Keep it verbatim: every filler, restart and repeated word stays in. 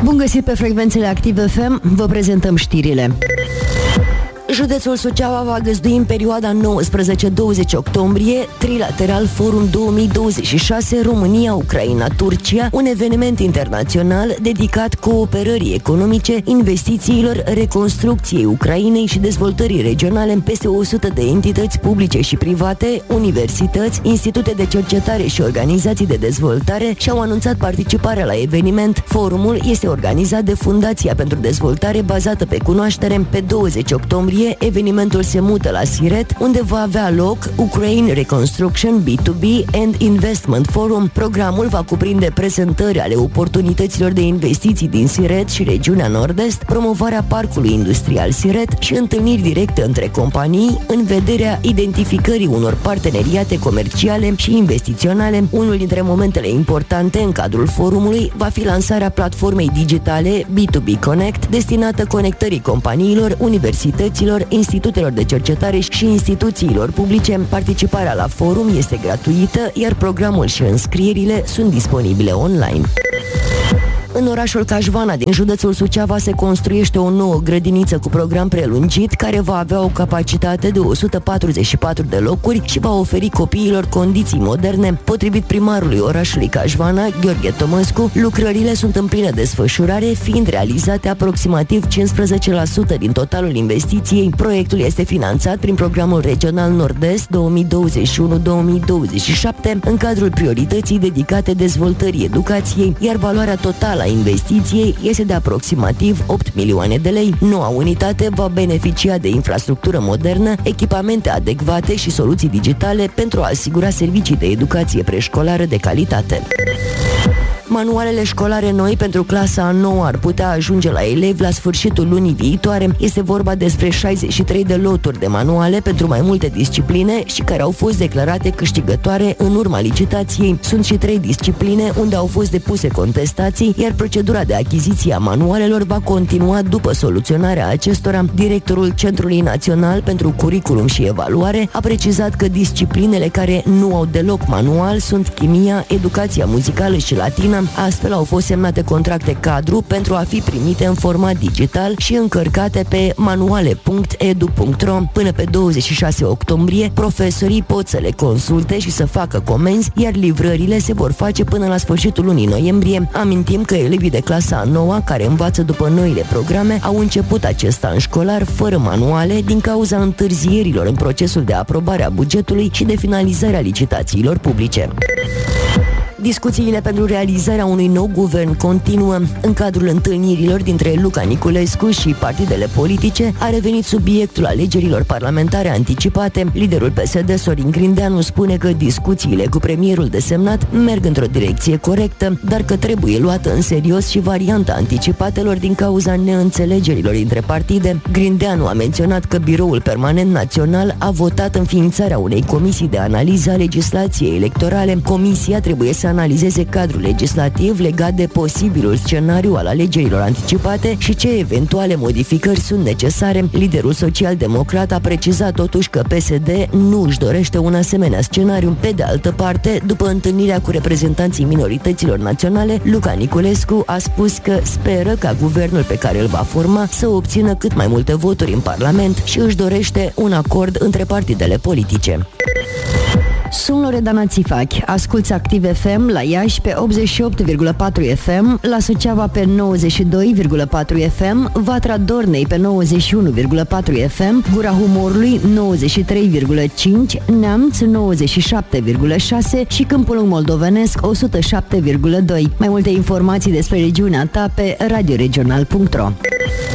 Bun găsit pe frecvențele Active F M, vă prezentăm știrile. Județul Suceava va găzdui în perioada nouăsprezece douăzeci octombrie Trilateral Forum două mii douăzeci și șase România, Ucraina, Turcia, un eveniment internațional dedicat cooperării economice, investițiilor, reconstrucției Ucrainei și dezvoltării regionale în peste o sută de entități publice și private, universități, institute de cercetare și organizații de dezvoltare și-au anunțat participarea la eveniment. Forumul este organizat de Fundația pentru Dezvoltare bazată pe cunoaștere. Pe douăzeci octombrie evenimentul se mută la Siret, unde va avea loc Ukraine Reconstruction B doi B and Investment Forum. Programul va cuprinde prezentări ale oportunităților de investiții din Siret și regiunea Nord-Est, promovarea parcului industrial Siret și întâlniri directe între companii în vederea identificării unor parteneriate comerciale și investiționale. Unul dintre momentele importante în cadrul forumului va fi lansarea platformei digitale B doi B Connect, destinată conectării companiilor, universităților, institutelor de cercetare și instituțiilor publice. Participarea la forum este gratuită, iar programul și înscrierile sunt disponibile online. În orașul Cașvana din județul Suceava se construiește o nouă grădiniță cu program prelungit care va avea o capacitate de o sută patruzeci și patru de locuri și va oferi copiilor condiții moderne. Potrivit primarului orașului Cașvana, Gheorghe Tomăscu, lucrările sunt în plină desfășurare, fiind realizate aproximativ cincisprezece la sută din totalul investiției. Proiectul este finanțat prin programul regional Nord-Est două mii douăzeci și unu două mii douăzeci și șapte în cadrul priorității dedicate dezvoltării educației, iar valoarea totală a investiției este de aproximativ opt milioane de lei. Noua unitate va beneficia de infrastructură modernă, echipamente adecvate și soluții digitale pentru a asigura servicii de educație preșcolară de calitate. Manualele școlare noi pentru clasa a noua ar putea ajunge la elevi la sfârșitul lunii viitoare. Este vorba despre șaizeci și trei de loturi de manuale pentru mai multe discipline și care au fost declarate câștigătoare în urma licitației. Sunt și trei discipline unde au fost depuse contestații, iar procedura de achiziție a manualelor va continua după soluționarea acestora. Directorul Centrului Național pentru Curriculum și Evaluare a precizat că disciplinele care nu au deloc manual sunt chimia, educația muzicală și latină. Astfel au fost semnate contracte cadru pentru a fi primite în format digital și încărcate pe manuale punct e d u punct r o. Până pe douăzeci și șase octombrie, profesorii pot să le consulte și să facă comenzi, iar livrările se vor face până la sfârșitul lunii noiembrie. Amintim că elevii de clasa a noua, care învață după noile programe, au început acest an școlar fără manuale din cauza întârzierilor în procesul de aprobare a bugetului și de finalizarea licitațiilor publice. Discuțiile pentru realizarea unui nou guvern continuă. În cadrul întâlnirilor dintre Luca Niculescu și partidele politice a revenit subiectul alegerilor parlamentare anticipate. Liderul P S D, Sorin Grindeanu, spune că discuțiile cu premierul desemnat merg într-o direcție corectă, dar că trebuie luată în serios și varianta anticipatelor din cauza neînțelegerilor între partide. Grindeanu a menționat că Biroul Permanent Național a votat înființarea unei comisii de analiză a legislației electorale. Comisia trebuie să analizeze cadrul legislativ legat de posibilul scenariu al alegerilor anticipate și ce eventuale modificări sunt necesare. Liderul social-democrat a precizat totuși că P S D nu își dorește un asemenea scenariu. Pe de altă parte, după întâlnirea cu reprezentanții minorităților naționale, Luca Niculescu a spus că speră ca guvernul pe care îl va forma să obțină cât mai multe voturi în Parlament și își dorește un acord între partidele politice. Sunt Loredana Țifachi, asculți Active F M la Iași pe optzeci și opt virgulă patru F M, la Suceava pe nouăzeci și doi virgulă patru F M, Vatra Dornei pe nouăzeci și unu virgulă patru F M, Gura Humorului nouăzeci și trei virgulă cinci, Neamț nouăzeci și șapte virgulă șase și Câmpul Moldovenesc o sută șapte virgulă doi. Mai multe informații despre regiunea ta pe radioregional punct ro.